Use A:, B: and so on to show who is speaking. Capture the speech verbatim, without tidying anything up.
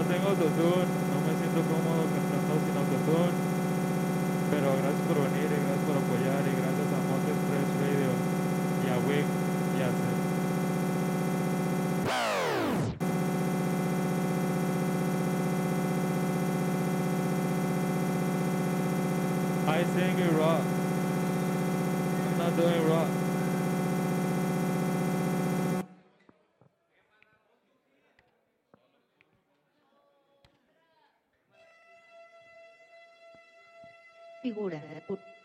A: tengo autotune, no me siento cómodo cantando sin autotune, pero gracias por venir y gracias por apoyar y gracias a Monte Express Radio y a Wig y a Seth. I sing it rock. I'm not doing rock.
B: Figura.